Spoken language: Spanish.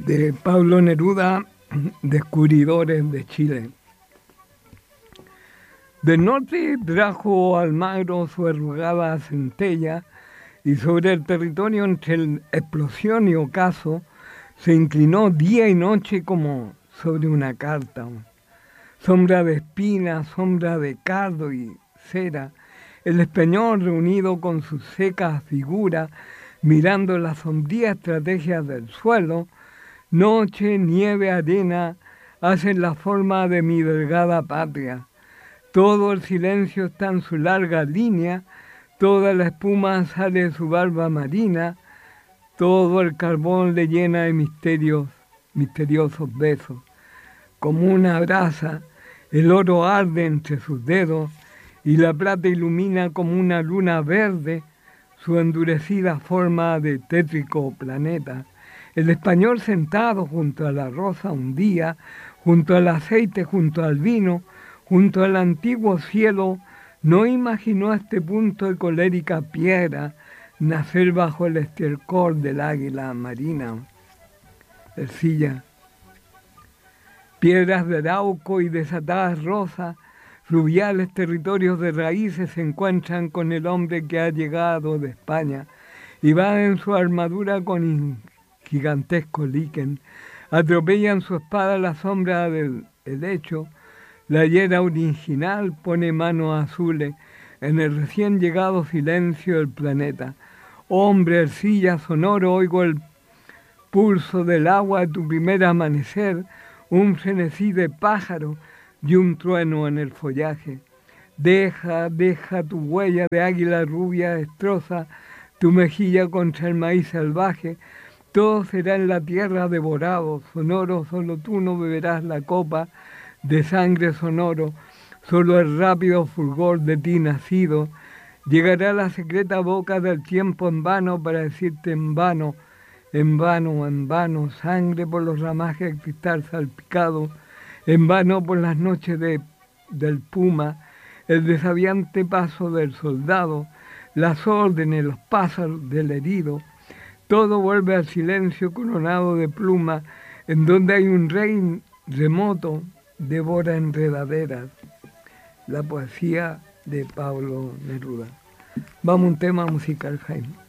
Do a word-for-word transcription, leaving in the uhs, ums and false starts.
de Pablo Neruda, Descubridores de Chile. Del norte trajo Almagro su arrugada centella, y sobre el territorio entre el explosión y ocaso se inclinó día y noche como sobre una carta. Sombra de espina, sombra de cardo y cera, el español reunido con sus secas figuras, mirando las sombrías estrategias del suelo, noche, nieve, arena, hacen la forma de mi delgada patria. Todo el silencio está en su larga línea, toda la espuma sale de su barba marina, todo el carbón le llena de misterios, misteriosos besos. Como una brasa, el oro arde entre sus dedos y la plata ilumina como una luna verde su endurecida forma de tétrico planeta. El español sentado junto a la rosa un día, junto al aceite, junto al vino, junto al antiguo cielo, no imaginó a este punto de colérica piedra nacer bajo el estiércol del águila marina. Ercilla. Piedras de arauco y desatadas rosas, fluviales territorios de raíces se encuentran con el hombre que ha llegado de España y va en su armadura con gigantesco líquen. Atropellan su espada la sombra del helecho. La hiera original pone manos azules en el recién llegado silencio del planeta. Hombre, arcilla sonoro, oigo el pulso del agua de tu primer amanecer, un frenesí de pájaro y un trueno en el follaje. Deja, deja tu huella de águila rubia, destroza tu mejilla contra el maíz salvaje. Todo será en la tierra devorado, sonoro, solo tú no beberás la copa de sangre sonoro, solo el rápido fulgor de ti nacido. Llegará la secreta boca del tiempo en vano para decirte en vano, en vano, en vano, sangre por los ramajes de cristal salpicado, en vano por las noches de, del puma, el desafiante paso del soldado, las órdenes, los pásaros del herido. Todo vuelve al silencio coronado de pluma, en donde hay un rey remoto, devora enredaderas. La poesía de Pablo Neruda. Vamos a un tema musical, Jaime.